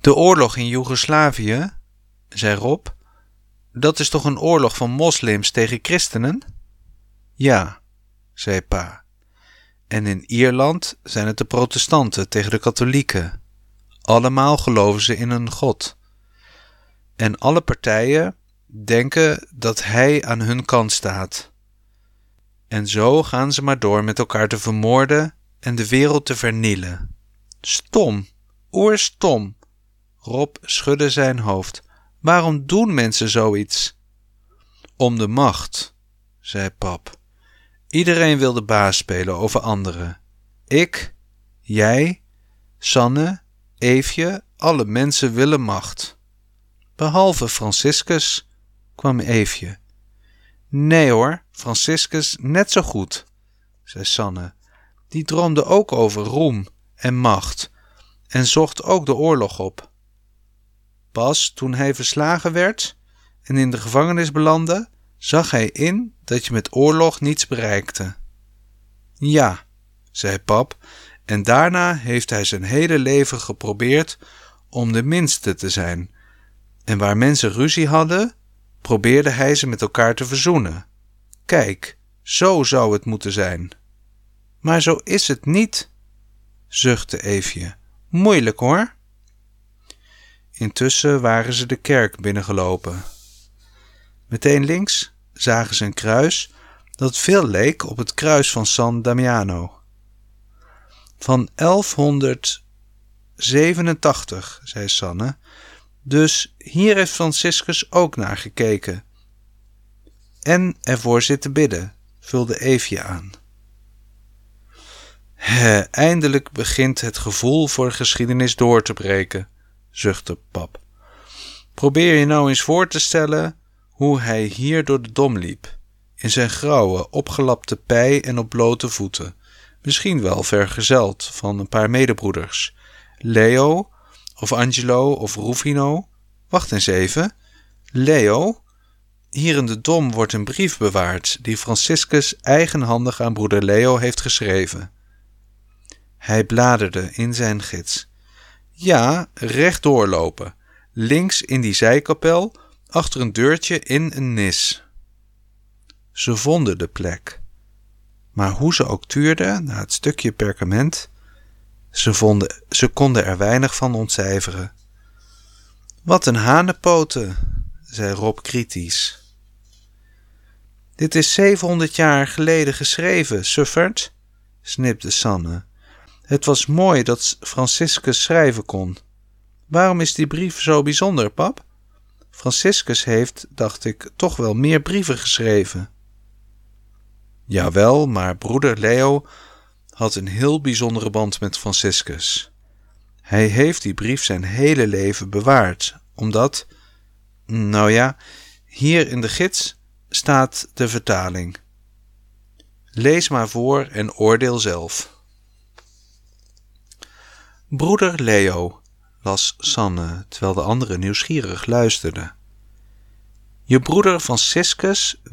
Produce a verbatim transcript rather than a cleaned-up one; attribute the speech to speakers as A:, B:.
A: De oorlog in Joegoslavië, zei Rob, dat is toch een oorlog van moslims tegen christenen? Ja, zei pa. En in Ierland zijn het de protestanten tegen de katholieken. Allemaal geloven ze in een God. En alle partijen denken dat hij aan hun kant staat. En zo gaan ze maar door met elkaar te vermoorden en de wereld te vernielen. Stom, oerstom. Rob schudde zijn hoofd. Waarom doen mensen zoiets? Om de macht, zei pap. Iedereen wil de baas spelen over anderen. Ik, jij, Sanne, Eefje, alle mensen willen macht. Behalve Franciscus, kwam Eefje. Nee hoor, Franciscus net zo goed, zei Sanne. Die droomde ook over roem en macht en zocht ook de oorlog op. Pas toen hij verslagen werd en in de gevangenis belandde, zag hij in dat je met oorlog niets bereikte. Ja, zei pap, en daarna heeft hij zijn hele leven geprobeerd om de minste te zijn. En waar mensen ruzie hadden, probeerde hij ze met elkaar te verzoenen. Kijk, zo zou het moeten zijn. Maar zo is het niet, zuchtte Eefje. Moeilijk hoor. Intussen waren ze de kerk binnengelopen. Meteen links zagen ze een kruis dat veel leek op het kruis van San Damiano. Van elfhonderdzevenentachtig, zei Sanne. Dus hier heeft Franciscus ook naar gekeken. En ervoor zitten bidden, vulde Eefje aan. He, eindelijk begint het gevoel voor geschiedenis door te breken, zuchtte pap. Probeer je nou eens voor te stellen hoe hij hier door de Dom liep, in zijn grauwe, opgelapte pij en op blote voeten, misschien wel vergezeld van een paar medebroeders, Leo of Angelo of Rufino. Wacht eens even, Leo? Hier in de Dom wordt een brief bewaard die Franciscus eigenhandig aan broeder Leo heeft geschreven. Hij bladerde in zijn gids. Ja, rechtdoor lopen, links in die zijkapel, achter een deurtje in een nis. Ze vonden de plek. Maar hoe ze ook tuurden naar het stukje perkament, ze, vonden, ze konden er weinig van ontcijferen. Wat een hanenpoten, zei Rob kritisch. Dit is zevenhonderd jaar geleden geschreven, sufferd, snipte Sanne. Het was mooi dat Franciscus schrijven kon. Waarom is die brief zo bijzonder, pap? Franciscus heeft, dacht ik, toch wel meer brieven geschreven. Jawel, maar broeder Leo had een heel bijzondere band met Franciscus. Hij heeft die brief zijn hele leven bewaard, omdat, nou ja, hier in de gids staat de vertaling. Lees maar voor en oordeel zelf. Broeder Leo, las Sanne, terwijl de anderen nieuwsgierig luisterden. Je broeder Franciscus